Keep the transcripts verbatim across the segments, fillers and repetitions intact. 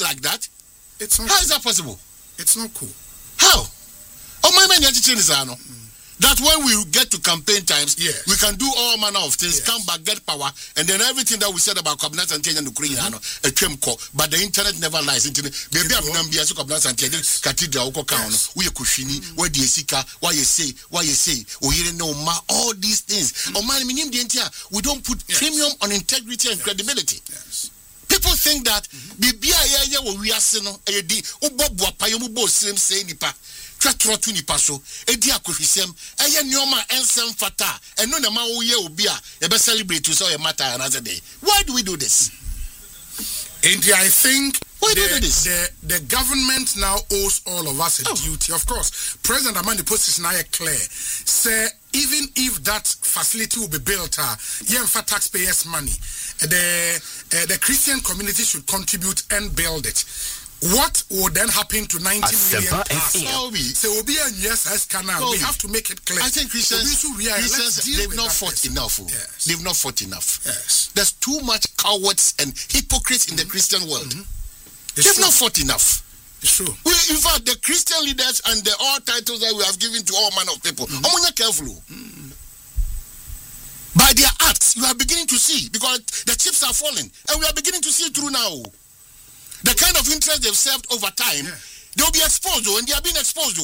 like that. It's not. How is that possible? It's not cool. How? Oh, my man, mm. That when we get to campaign times, yes. we can do all manner of things, yes. come back, get power, and then everything that we said about Kabinat and Tenya Ukraine, mm-hmm. a Tremco, but the internet never lies. Internet, baby, I'm going to be a Kabinat and Tenya Cathedral, we are Kushini, where the Sika, why you say, why you say, we hear no ma, all these things. Oh man, we don't put yes. premium on integrity and yes. credibility. Yes. People think that Bibi Aya we are saying, Edi, Ubobu Payamubo Sim say nipa. Tratro tu nipa so edi akofisem eye nyoma ensem fata eno na ma wo ye obi a e be celebrate so e matter another day. Why do we do this? India, I think why the, do we do this? The, the government now owes all of us a oh. duty. Of course, President Amandi position now clear. Say even if that facility will be built, uh, yeah, for taxpayers' money, the uh, the Christian community should contribute and build it. What would then happen to ninety million plus? So we yes, as canal. We have to make it clear. I think Christians, so Christians they've not fought person. enough. Yes. They've not fought enough. Yes. There's too much cowards and hypocrites mm-hmm. in the Christian world. Mm-hmm. They've true. not fought enough. It's true. We, in fact, the Christian leaders and the all titles that we have given to all manner of people, mm-hmm. I'm not careful. Mm-hmm. By their acts, you are beginning to see because the chips are falling, and we are beginning to see through now. The kind of interest they've served over time, yeah. they'll be exposed, and they are being exposed.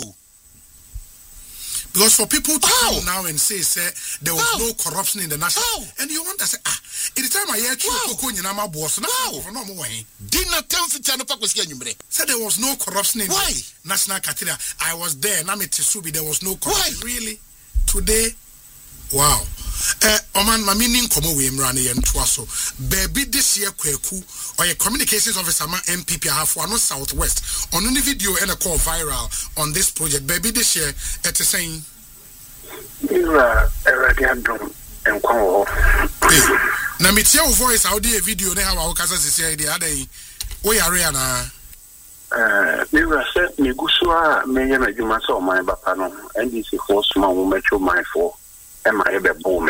Because for people to How? come now and say, say there was How? no corruption in the national, How? and you want to say, ah, at the time I heard you, Nama boss, no, no more. Did not tell Fitanopa was getting you. Said there was no corruption in Why? the national cathedral. I was there, Nami Tisubi, there was no corruption. Why? Really? Today? Wow. Eh, Oman, my meaning come away, Mrani and Twaso. Baby, this year, Kweku, or a communications officer, my M P P, I have for no Southwest. On any video and a call viral on this project. Baby, this year, at the same. You are a radiant and call. Now, me tell voice, I'll do a video now. I'll cast a the other day. We are Rihanna. Uh, we were set me Gusua, Mayan, you must all my bapano, and this is for small metro my four. Am I ever boom me?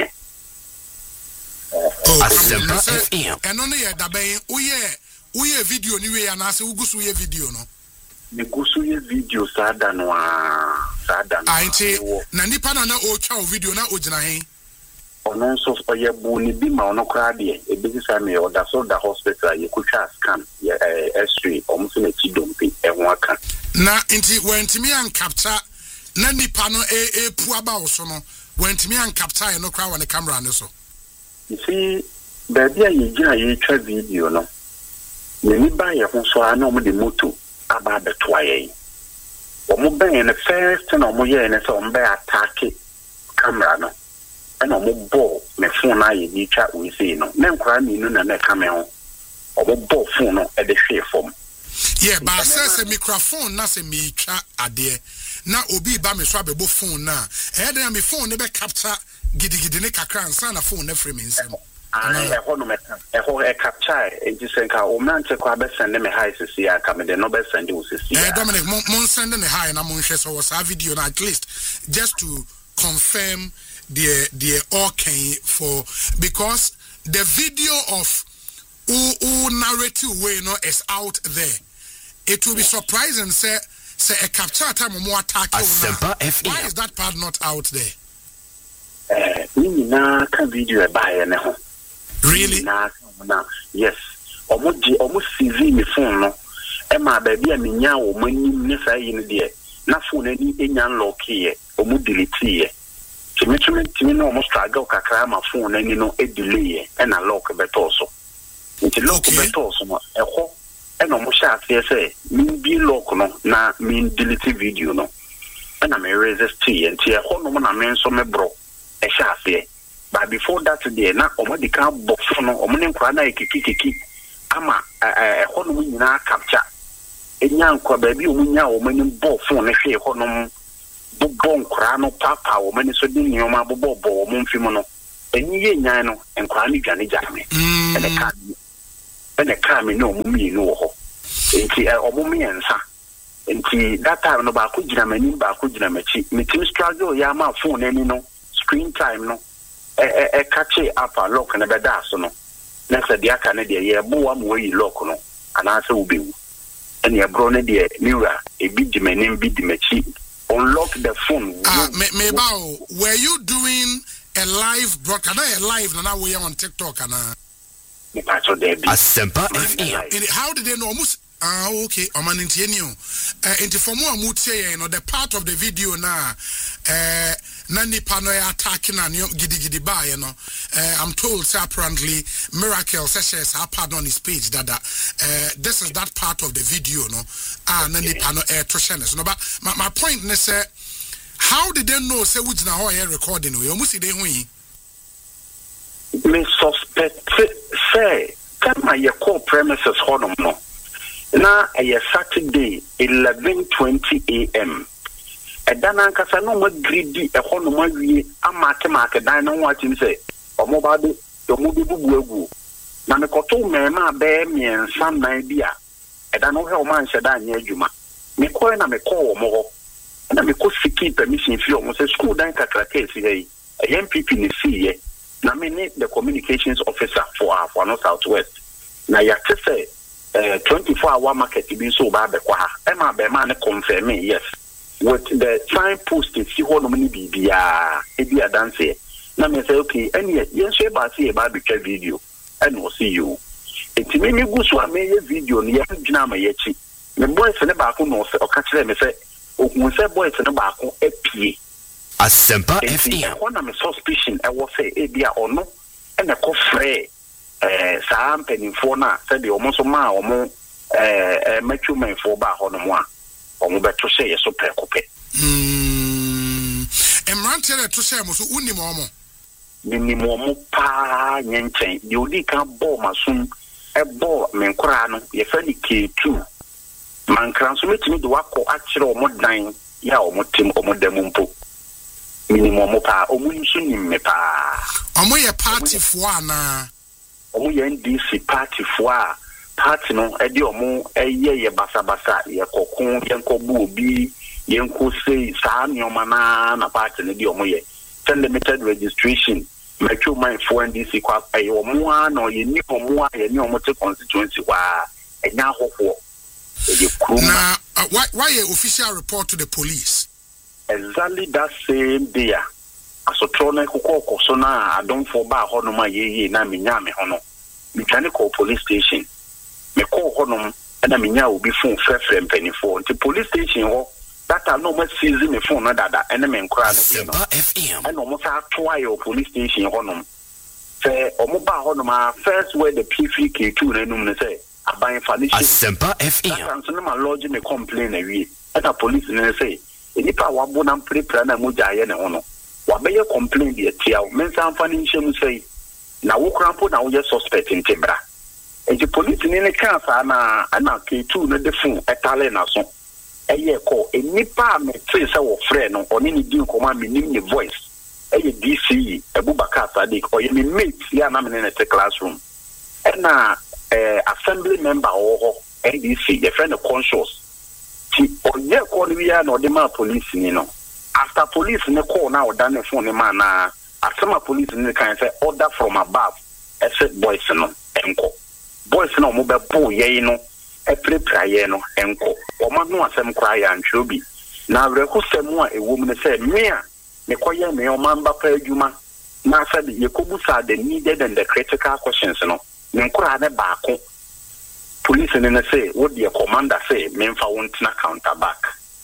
Oh, and only a dabe, oh yeah, oh yeah, video anyway, and I say, Ugusu video, no. The Gusu video Sadanwa Sadan. I say, Nandipana o chow video na ojina. On also for your bony bima no cradi, a business I may order so the hospital, you could scan, yeah, S three, almost in a chidumpi, and one can. Na inti when to me and capture Nandipano a puaba or sono. When to me and capture no crowd on the camera and so. You see, baby, you just try video, no. When you buy a home, so I know the motto about the twaye. Or more bang the first and or year and so on by attack camera, no. And no more ball, my phone, I need chat we see, no. Then cry me, no, and come on. Or more ball phone at the share form. Yeah, but I says a microphone, nothing me chat a dear. Now, Obi ba me swabe bo phone na. Eh dey me phone ne be capture gidi gidi ne kakra nsa na phone na frame nsem. Ah, e ho no meta. E ho e capture e ji senka o man che kwa be send me hi sisi aka me de no be send wo sisi. Eh Dominic mon send me hi na mon hwe so was a video na at least just to confirm the the okay for because the video of who who narrative way no is out there. It will be surprising say say a capture time more attack. Why is that part not out there? Eh, me na can video by na ho. Really? Na na yes. Almost almost C V me phone no. E ma ba bia me nya wo manim ne sai ni de. Na phone ani enya unlock ye. Omo delete ye. Timi timi timi no almost struggle kakra ma phone ani no e delay ye. E na lock beto so. Nti lock beto so no. E ho and no musha say mean be local na mean delete video no and I may resist tea and tea no na men so me bro e sha fe but before that day na omodi kan box no omne nkwa na ekiki kiki ama eh ho no nyina capture enya nkwa ba bi omunya omani bo phone ne hwe ho no bo nkwa no papa omani so di nyoma bo bo bo omfim no enyi ye nyan no nkwa ni dwane jame and the card and the car me no mummy no ho. Enti o mummy ensa. Enti that time no ba ko gina mani ba ko gina machi. Me team struggle ya ma phone ani no screen time no. E e e catch up a lock na beda so no. Na se dia ka na dia ye bo wa mo yi lock no. Ana se wo bewu. and your brother dear mirror a big dimenim big dimechi unlock the phone. Ah, me me bow. Were you doing a live broadcast? A live now we are on TikTok and uh. Asempa F M. How did they know? Almost. Ah, okay. I'm an Indian. Uh, into for more, I would say, you know, the part of the video now, uh, Nani Panoy attacking and giddy giddy by, you know. Uh, I'm told, so apparently, Miracle says, I pardon on his page that, uh, this is that part of the video, no. Ah, Nani Pano air Troshanes. No, but my, my point is, uh, how did they know, say, which now air recording? We almost see they win. Me suspect, say, come my call premises, hold on, no. Na a Saturday eleven twenty a.m. A dana kasa no ma greedy e ho no ma wie amake make dan no watim say o mo ba de o mo bi bubu egu na me koto me ma be mien san nan bia e dana ho o man sheda anya adwuma me ko na me ko o mo ho na me ko siki permission fi o mo say school dan kakra case hey a M P P ni see ye na me ne the communications officer for our for North Southwest na ya te say Uh, twenty-four hour market to be so bad. Emma Beman confirm me, yes. With the signpost, if you hold money, be a be a dancer. Now, me say, okay, and yet, yes, you see about the video, and we'll see you. It's me, me go so I made a video near Jinama Yechi. The boys in the back no say, or catch them, say, oh, we say boys in the back a P. Asempa F M. One of my suspicion, I will say, a beer or no, and a coffre. Eh saa mpanimfo na se de omo so ma omo eh metu menfo ba ho no mo a omo beto se yeso prekope mm emrante le to se mo so unim omo nim omo pa nyenchen de odi kan bo masum e bo menkora no ye fa ni K two mankran so metimi de wako akire omo dan ya omo tim omo damumpo minim omo pa omo nsu nim me pa omo ye party fo ana omo ye N D C party fo a party no e di omo eye ye basa basa ye kokon ye nkobu obi ye nko sei saa nyoma na na party ne di omo ye ten limited registration metro mine for N D C kwa e omo a no ye ni omo a ye ni omo te constituency wa enya hofo e di kuma na uh, why why a official report to the police exactly that same day asotrona kokoko so na adon for ba ho no ma yeye na menya me ho no me twane call police station me call ho no na menya obi phone frefre mpanifo nti police station ho data no ma seize me phone na dada ene me nkra no Asempa F M. ene mo sa to ayo police station ho no say omo ba ho no ma first where the P three K two na num ne say aban foundation Asempa F M. and so no ma lodge me complain na wi eta police ne say enipa wabo na prepare na mo jaye ne ho no wabeye complain de tiaw mensa amfani nhyem sei na wo krampo na wo ye suspect intebra e police ni ne kan sa na na K two no de fun etale na so eye ko enipa me tse se wo frɛ no oni ni din ko ma me nim ne voice eye D C Abubakar Sadiq o ye me mate ya na me ne te classroom e na eh assembly member o N D C the friend conscious ti o ye ko ni ya no de ma police ni no after police ne call now done phone man na asema police ne kan say order from above e say boys no enko boys no mo be bo ye no e prepare ye no enko o ma no asem kwa ya ntwobi na awreku semu a ewom ne say me a me koye me o man ba pa adwuma na say ye kobusa the needed and the critical questions no me nkura ne baako police ne ne say what the commander say me mfa won't na counter back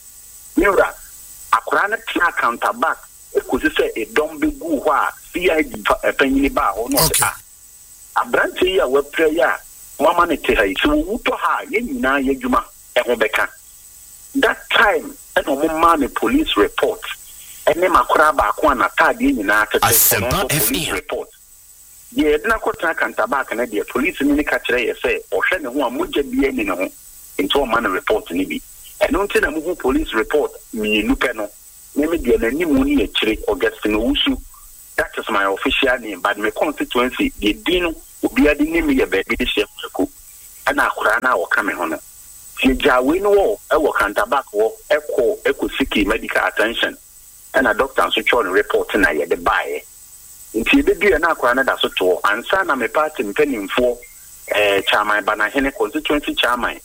mira akura na tina counter back ekozi se e don be gu ho a C I D panyin ba ho no ka abrante ya we prayer mama ne te ha yi so wuto ha ye nyina ye dwuma e ho beka that time e no mama me police report ene makura ba ko na tade nyina tete police report ye na ko tina counter back na de police ni ka kire ye se o hwe ne ho a mogya bi ani ne ho into man report ni bi and don't tell them police report me lupeno. Name the name money a chiri Augustine Wusu. That is my official name, but my constituency, the Dino will be adding me a baby chef. And I crana or coming on. See Jawin war, I will counter back war, echo, echo seeking medical attention. And a doctor and such on reporting I had the buy. Until the dear now crana that's a tour, and son I'm a part in penning for a chairman, but I had a constituency chairman.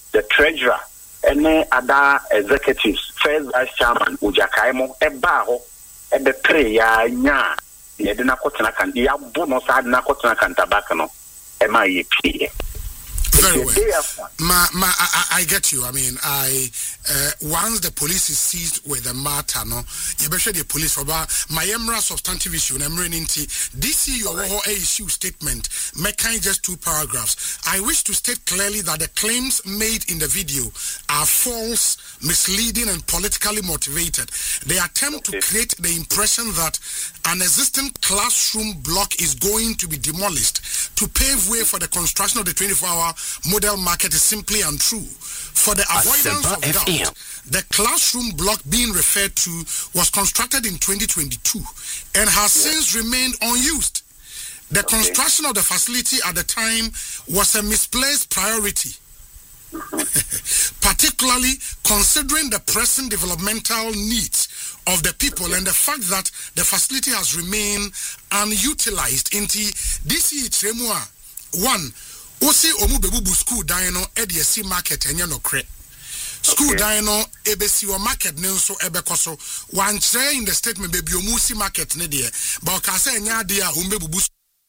the treasurer and other executives, first vice chairman Ujakaimo, eba ho, ebe pre ya nya, ye de na kotena kan, ya bono sa na kotena kan tabakano, ema ye pie. Very well. Ma, ma, I, I get you. I mean, I uh, once the police is seized with the matter, no, you better the police for my emra substantive issue. I'm running into D C your whole issue statement. Making just two paragraphs. I wish to state clearly that the claims made in the video are false, misleading, and politically motivated. They attempt okay. to create the impression that an existing classroom block is going to be demolished to pave way for the construction of the twenty-four hour model market is simply untrue. For the avoidance of doubt, the classroom block being referred to was constructed in twenty twenty-two and has since remained unused. The okay. construction of the facility at the time was a misplaced priority, particularly considering the pressing developmental needs of the people and the fact that the facility has remained unutilized. Into this is one. Osi omu bebubu school dino edc market enya no kre. School okay. dino ebesi o market nenso ebekoso. Wan chere in the statement baby omu si market ne de. Ba o ka se enya de a umbebubu.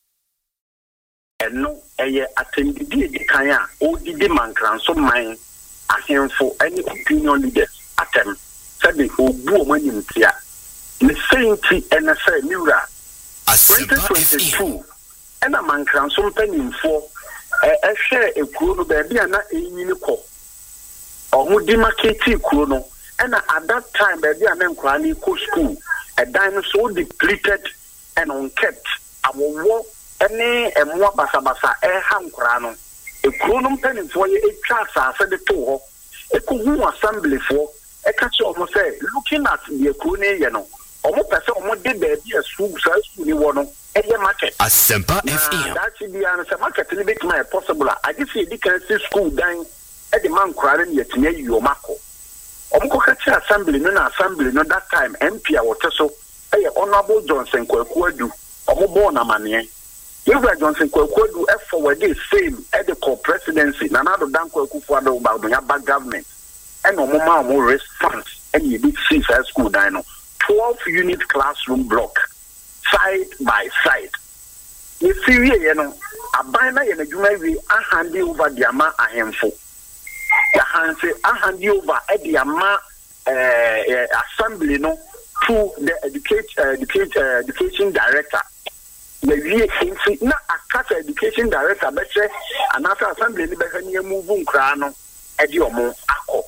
Eno eye atendidi edi kan a odidi mankranso man ahemfo any opinion leaders atem. Sabe obu o manim tia. Ne senti ena say miura. twenty twenty-two ena mankranso mpanimfo eh share ekuro no baby ana enyini ko omudi marketi ekuro no and at that time baby ana nkwa ni ko school a dinosaur depleted and unkept awowo ene emwa basabasa eh ha nkra no ekuro no mpanimfo ye etwa asase de to ho ekohu assembly fo e ka che omo say looking at the ekuro ne ye no omo pese omo de baby a school school ni wo no market. Asempa F M. That's the answer. Market is bit more possible. I just see the can see school dying at the man crying yet near you, Marco. Omko Kacha Assembly, no assembly, no that time, M P, or so, a honorable Johnson Kwekwedu, Omobona Mania. If Johnson Kwekwedu, F forward this same edical presidency, Nanado Danko Kufuado about the bad government, and Omoma more rest funds, and you did see school dino, twelve unit classroom block. Side by side. You see, you know, a bina in a jury, I hand you over the ama a handful. The hand say, I hand you over at the ama assembly no to the educate, educate, uh, education director. The V A not a cat education director, but say another assembly, the near moving crano at your mo ako.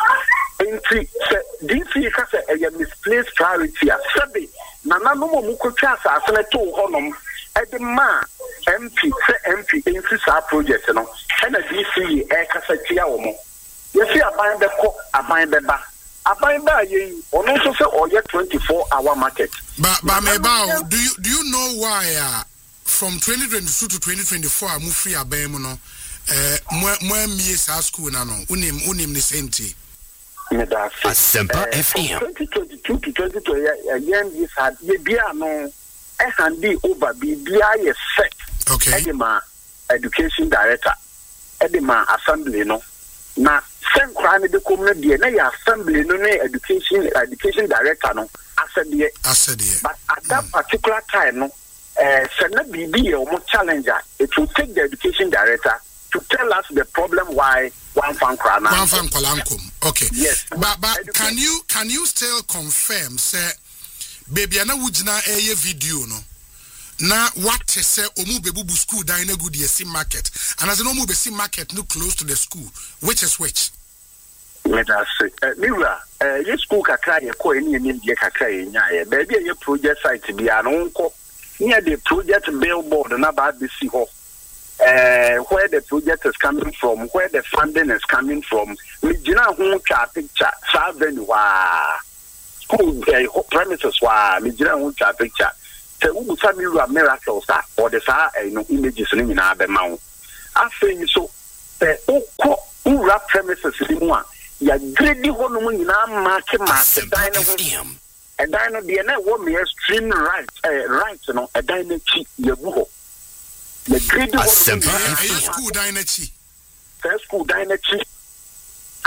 This is a misplaced priority. Nana no mo mukotwa asase to honom e de ma M P se M P infisa project no e na D C e kasa tia wo mo ye fi aban be ko aban be ba aban ba ye ono so se oye twenty-four hour market ba ba me ba do you do you know why uh, from twenty twenty-two to twenty twenty-four mu free aban mu no eh mo mo mie sa school na no unim unim ni senti Asempa F M. twenty twenty-two to twenty twenty-one, this had Yabia no, I handy over Bia set. Okay. Edema education director, Edema assembly no. Now, same crime the community, na assembly no education education director no. I said yeah. I said yeah. But at that mm. particular time no, uh, Senate B B or more challenger, it will take the education director to tell us the problem why one fan krana. One fan kwalankum. Okay. Yes. But but can you can you still confirm say baby ana wujina eye video no na what say omu bebubu school dan na good yesi market and as no omu be see market no close to the school which is which? Let us say uh, Mira uh, your school kakra ye ko eni eni die kakra ye nya ye baby ye project site bi anu nko near the project billboard na ba be see ho. Uh, where the project is coming from, where the funding is coming from. We do not want to picture, serving school uh, premises. We do not want to picture. So we will have miracles or the far no images in our mouth. I think so. The Ura premises in one. Ya greedy one in our market market dino. A dino D N A woman extreme right, uh, right, you know, a dino cheap, your buho. The grade was school dynasty. First school dynasty.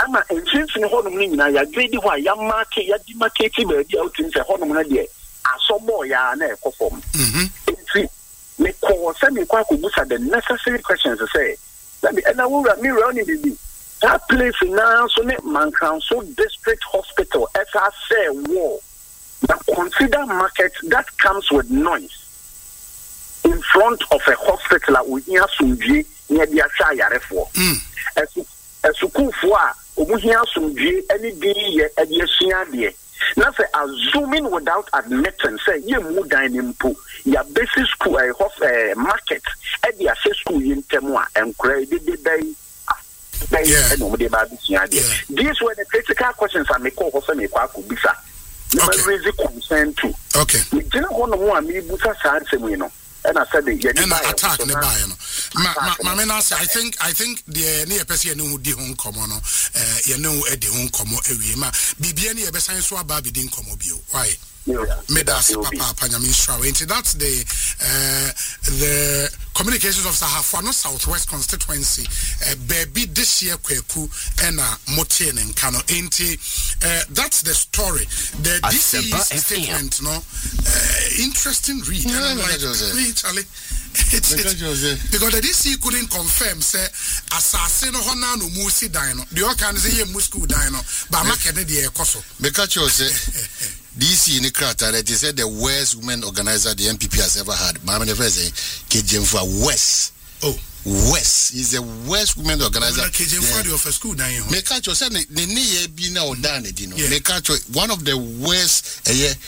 ama mfimfini hɔ nom nyina ya grade hɔ a ya market ya di market ba bi out in hɔ nom na de asobo ya na ekofom mhm enti me ko se me kwa ko busa the necessary questions say let me and I will me running the that place now so ne Mankanso district hospital as I say war but consider market that comes with noise in front of a hospital that we hear sumdie near the asha yarefo mm esukufo a omuhia sumdie ani bi ye ade asua de na say assuming without admittance say ye mu dan nimpo ya basic school a uh, market e dey a school yintemu a enkura de de bay bay no de ba bi sua de these were the critical questions I make ko say me kwa ko bisa me raise concern too okay we didn't want to mo am busa sa ansem you know and I said yeah and attack ne buy no ma ma me na say I think I think the ne person no di ho nkomo no eh ye no e di ho nkomo ewie ma bibia ne ye besan so aba bi di nkomo bio why Medas Papa Panyamin Shraw. And that's the uh, the communications of Sahafano Southwest constituency. Uh, baby this year kweku ena moten and kano. And uh, that's the story. The D C E statement, no uh, interesting read. No, and no, like, no, read, Charlie. It's, it's, because the D C couldn't confirm say assassin hona no musi dino. The other can say ye musku dino, but market the ekoso. Because you say D C in the crowd, it is said the worst women organizer the M P P has ever had. Mama never say K J M for West. Oh, West is the worst women organizer. K J M for the school down here. Make catch you say the ne be now done it, you know. Make catch one of the worst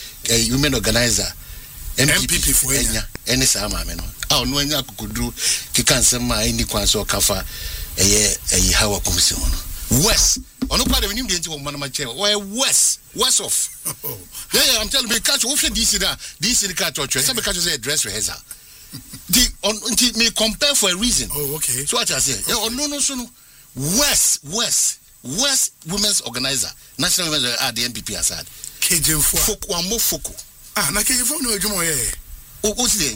a women organizer. M P P for Enya. Any sama me no. Ah no enya kukudu kika nsema any kwan so kafa eye eye hawa komisi no. West ono pa de nim de nti wo manama che why west west of oh. yeah, yeah I'm telling you catch wo D C da D C catch or say catch say dress rehearsal the on until me compare for a reason. Oh okay, so what I say yeah no no so no west west west women's organizer national women's ah the M P P has had K J four foku amo foku ah na K J four no adwuma ye o o see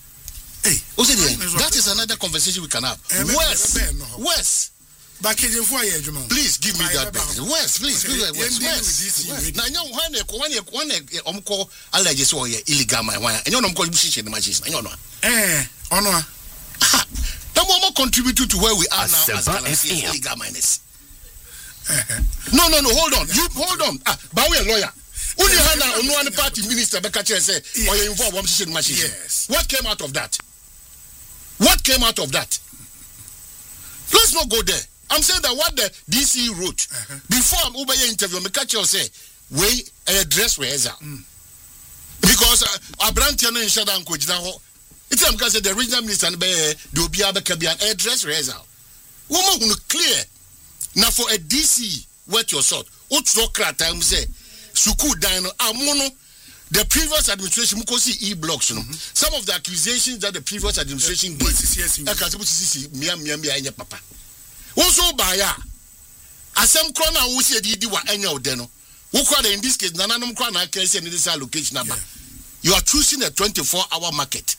hey o see that is another conversation we can have. West west but K J four ye adwuma please give me that business. West please give me west west na nyo hwan e ko hwan e hwan e omko allergies so ye illegal man hwan enyo no omko bushi the machines enyo no eh ono ah the more contribute to where we are now as illegal miners. no no no hold on you hold on ah but we a lawyer only hana onu one party minister be catch say or you involve one bushi the machines. Yes, what came out of that what came out of that let's not go there. I'm saying that what the D C wrote uh-huh. before I'm over here interview, me catch you say, we a dress rehearsal. Mm. Because uh, Abrantiano in Shadan coach now, it's because the regional minister and the Obiaba Kabian a dress rehearsal. Woman who clear. Now for a D C, what your sort, Utsokra time say, Suku Dino, Amono, the previous administration, Mukosi e blocks, you know. Mm-hmm. Some of the accusations that the previous administration uh, gave, yes, yes, Mia Mia Mia Papa. Also by ya asem krona wo se di wa enya odeno wo kwa in this case nananum kwa na can say in this allocation number you are choosing a twenty-four hour market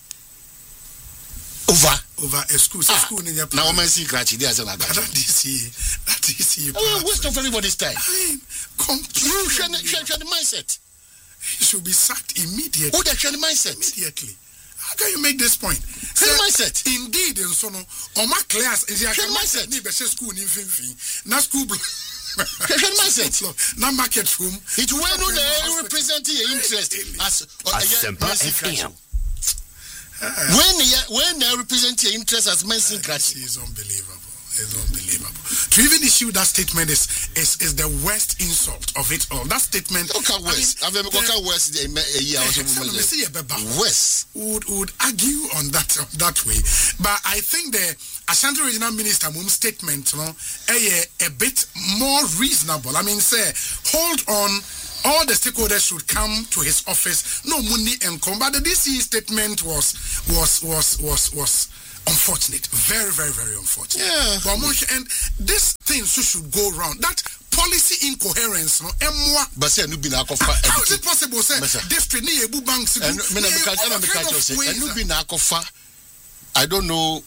over over a school ah, school in your now man see crash there as an aga that is that is oh waste of everybody's time. I mean, you should the mindset he should be sacked immediately. Who the mindset immediately. How can you make this point? So, mindset. Indeed, and so no. On my class is your mindset. Ni be school ni finfin. Na school. mindset. Na market room. It when no representing your interest as Asempa F M. When when they represent your interest as Mensin Crash is unbelievable. It's unbelievable. To even issue that statement is is, is the worst insult of it all. That statement. Okay, West. I mean, okay, West. West would would argue on that on that way, but I think the Ashanti Regional Minister Mum statement, you know, a, a bit more reasonable. I mean, say hold on. All the stakeholders should come to his office. No money and come. But the D C statement was was was was was. Unfortunate, very, very, very unfortunate. Yeah. But and this thing so should go around. That policy incoherence, no. But say no be na kofa. How is it possible? Say district ni ebu banks. And me na because I na because say no be na kofa. I don't know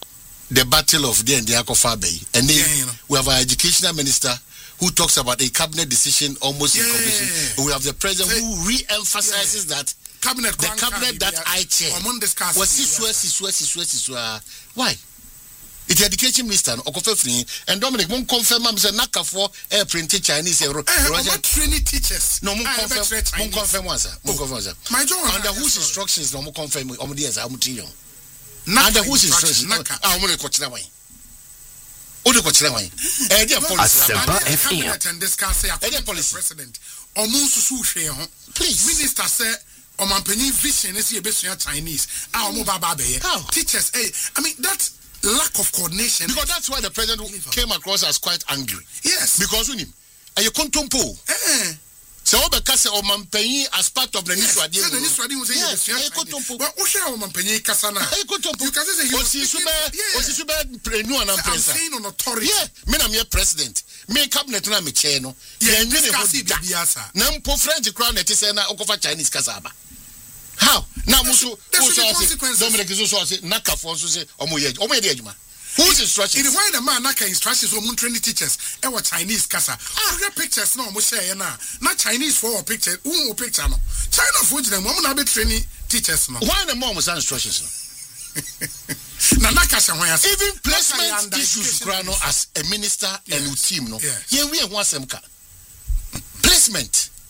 the battle of the Ndiako Bay. And then Yeah, you know. we have our educational minister who talks about a cabinet decision almost Yeah, in completion. yeah, yeah. We have the president Say- who re-emphasizes that Cabinet the cabinet that I chair was Sisua, Sisua, Sisua, Sisua. Why? It's the education minister, Okofefri, and Dominic won't confirm I'm saying Naka for air printed Chinese. I'm not training teachers. No, more I have confirm, extra more Chinese. confirm one, sir. More Oh, confirm, sir. My job. Under whose instructions, no more confirm, on the I'm telling Naka Under whose instruction, instructions? Naka. I'm going to coach that way. Oh, the coach that way. Eh, dear policy. Asempa The F M. cabinet and discuss it. Any policy. President. Omunsu suhwe ho. Please. Minister say Omanpanyin vision is here based on Chinese. Ah, omo baba be. How? Teachers, hey, I mean that lack of coordination. Because that's why the president came across as quite angry. Yes. Because when him, and you can't tumpo. Eh. So, Obekase or Mampenyi as part of the Yes. Niswadi. Say the Niswadi was saying Yes, yes. eh, Kotompo. Well, Osha Omanpanyin kasa na. Hey, Kotompo. You can say you Osisube, Osisube, Prenu and I'm Prensa. saying on authority. Yeah, me na me president. Me cabinet na me chair no. Yeah, Ye nyene discuss ho it, da. baby, sir. Na mpo French crown na tese na okofa Chinese kasaba. How? Now muso there should be also consequences. Dominic is also say naka for so say omo ye omo ye dey adwuma. Whose instructions? It is why the man naka instructions on training teachers. E wa Chinese kasa. Ah, the pictures no mo share na. Na Chinese for picture. Who picture no? China for them. Mo na be training teachers no. Why the mom was instructions? Na naka se hwan ase. Even placement Naka yanda issues education grano as a minister and Yes. team no. Yes. Here we want some placement.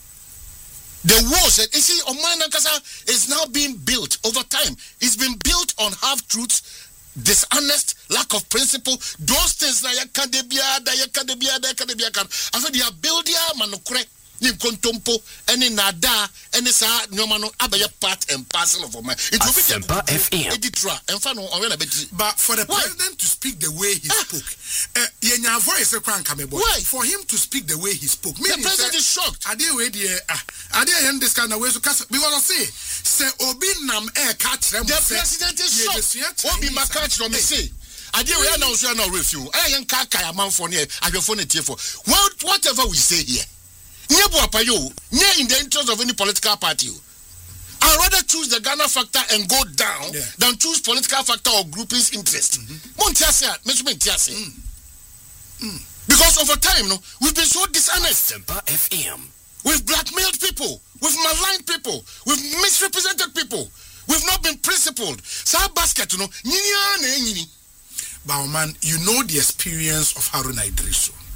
The walls, you see, Oman Nankasa is now being built over time. It's been built on half-truths, dishonest, lack of principle. Those things that yakadebia, that yakadebia, that yakadebia can. I said, they are building manukre, in kontompo, and in nada, and it's a nyomano abaya part and parcel of Oman. It will be Asempa F M. editra, and fano, or when I bet. But for the Why? president to speak the way he Ah. spoke, uh, yenya voice e kwan kamebo. Why? For him to speak the way he spoke, The meaning president say, is shocked. Ade we die ah, ade yen this kind of way so kasa because I say say obi nam e ka kire mo The say president is ye shocked. besua Obi Chinese Makach from me say. I did we announce you now review. I am kaka man for near. I will phone it here for. Well, whatever we say here. Nebu apayo. Near in the interest of any political party. I'd rather choose the Ghana factor and go down Yeah. than choose political factor or grouping's interest. Montiasia, Mesumentiasia. Because over time, no, we've been so dishonest. Asempa F M. We've blackmailed people. We've maligned people. We've misrepresented people. We've not been principled. Sa basket, you know, But man, you know the experience of Haruna Idrisu.